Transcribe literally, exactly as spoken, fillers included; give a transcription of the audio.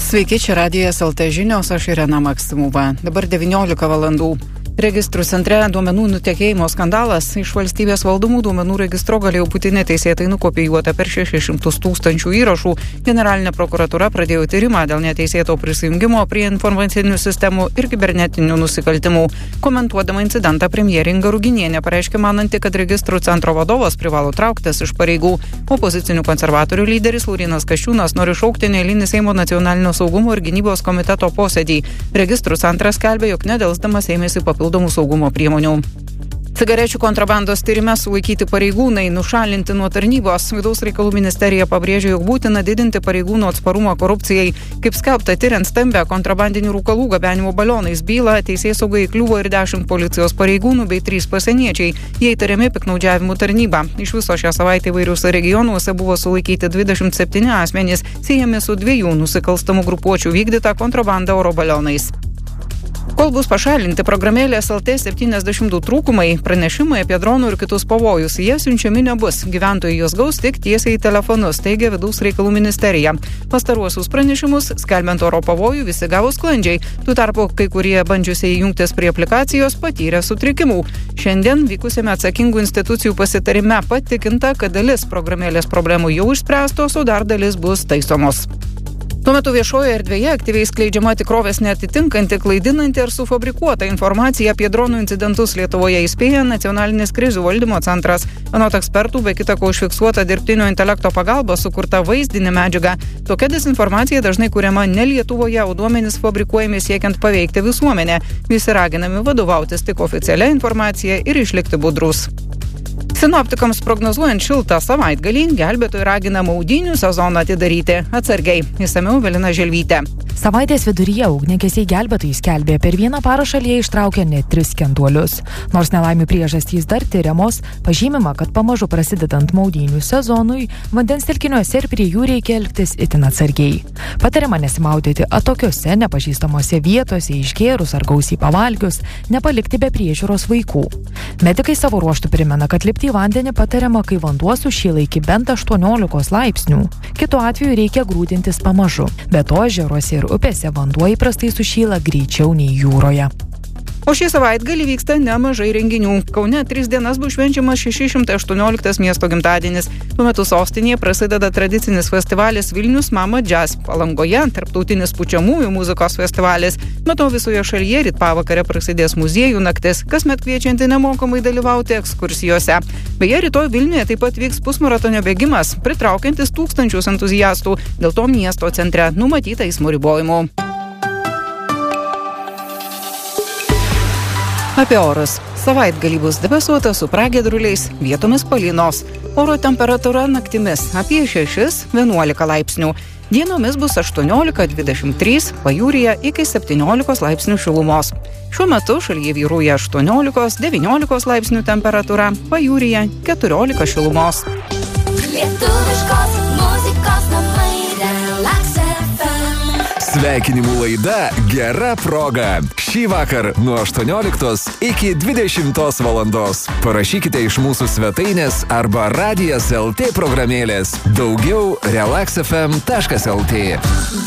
Sveiki, čia Radijas L T žinios, aš Irena Maksimova. Dabar devyniolika valandų. Registrų centre duomenų nutekėjimo skandalas. Iš valstybės valdomų duomenų registro galėjo būti neteisėtai nukopijuota per šešis šimtus tūkstančių įrašų. Generalinė prokuratūra pradėjo tyrimą dėl neteisėto prisijungimo prie informacinių sistemų ir kibernetinių nusikaltimų. Komentuodama incidentą, premjerė Inga Ruginienė pareiškė mananti, kad registrų centro vadovas privalo trauktis iš pareigų. Opozicinių konservatorių lyderis Laurynas Kasčiūnas nori šaukti neeilinį Seimo nacionalinio saugumo ir gynybos komiteto posėdį. Registrų centras skelbė, jog nedelsdamas ėmėsi papildomų saugumo priemonių. Cigarečių kontrabandos tyrime sulaikyti pareigūnai nušalinti nuo tarnybos. Vidaus reikalų ministerija pabrėžė, jog būtina didinti pareigūnų atsparumą korupcijai. Kaip skelbta, tyriant stambę kontrabandinių rūkalų gabenimo balionais bylą, teisėsaugai įkliuvo ir dešimt policijos pareigūnų bei trys pasieniečiai. Jie įtariami piktnaudžiavimu tarnybą. Iš viso šią savaitę įvairiuose regionuose buvo sulaikyti dvidešimt septyni asmenys, siejami su dviejų nusikalstamų grupuočių vykdyta kontrabanda oro balionais. Kol bus pašalinti programėlės L T septyniasdešimt du trūkumai, pranešimai apie dronų ir kitus pavojus, jie siunčiami nebus. Gyventojai juos gaus tik tiesiai į telefonus, teigia Vidaus reikalų ministerija. Pastaruosius pranešimus, skelbiant oro pavojų, visi gavo sklandžiai. Tuo tarpu kai kurie bandžiusiai jungtis prie aplikacijos patyrė sutrikimų. Šiandien vykusiame atsakingų institucijų pasitarime patikinta, kad dalis programėlės problemų jau išspręstos, o dar dalis bus taisomos. Tuo metu viešoje erdvėje aktyviai skleidžiama tikrovės neatitinkanti, klaidinanti ir sufabrikuota informacija apie dronų incidentus Lietuvoje, įspėja Nacionalinis krizių valdymo centras. Anot ekspertų, be kita ko užfiksuota dirbtinio intelekto pagalba sukurta vaizdinė medžiaga. Tokia dezinformacija dažnai kuriama ne Lietuvoje, o duomenys fabrikuojami siekiant paveikti visuomenę. Visi raginami vadovautis tik oficialia informacija ir išlikti budrus. Sinoptikams prognozuojant šiltą savaitgalį, gelbėtojai ragina maudynių sezoną atidaryti atsargiai. Išsamiau Evelina Želvytė. Savaitės viduryje ugniagesiai gelbėtojai skelbė, per vieną parą šalyje ištraukė net tris skenduolius. Nors nelaimių priežastys dar tyriamos, pažymima, kad pamažu prasidedant maudynių sezonui, vandens telkiniuose ir prie jų reikia elgtis itin atsargiai. Patariama nesimaudyti atokiose, nepažįstamose vietose, išgėrus ar gausiai pavalgius, nepalikti be priežiūros vaikų. Medikai savo ruožtų primena, kad lipti į vandenį patariama, kai vanduo sušyla iki bent aštuoniolikos laipsnių. Kitu atveju reikia grūdintis pamažu. Be to, ežeruose ir upėse vanduo įprastai sušyla greičiau nei jūroje. O šį savaitgalį vyksta nemažai renginių. Kaune tris dienas bus švenčiamas šeši šimtai aštuonioliktas miesto gimtadienis. Tuo metu sostinėje prasideda tradicinis festivalis Vilnius Mama Jazz. Palangoje tarptautinis pučiamųjų muzikos festivalis. Be to visoje šalyje ryt pavakare prasidės muziejų naktis, kasmet kviečianti nemokamai dalyvauti ekskursijose. Beje, rytoj Vilniuje taip pat vyks pusmaratonio bėgimas, pritraukiantis tūkstančius entuziastų. Dėl to miesto centre numatyta eismo ribojimų. Apie orus. Savaitgalį bus debesuota su pragiedruliais, vietomis palynos. Oro temperatūra naktimis apie šešis vienuolika laipsnių. Dienomis bus aštuoniolika dvidešimt trys, pajūryje iki septyniolikos laipsnių šilumos. Šiuo metu šalyje vyrauja aštuoniolikos devyniolikos laipsnių temperatūra, pajūryje keturiolika šilumos. Lietuviškos muzikos namai Relax F M. Sveikinimų laida Gera proga. Šį vakar nuo aštuonioliktos iki dvidešimtos valandos. Parašykite iš mūsų svetainės arba Radijas L T programėlės. Daugiau relax f m taškas l t.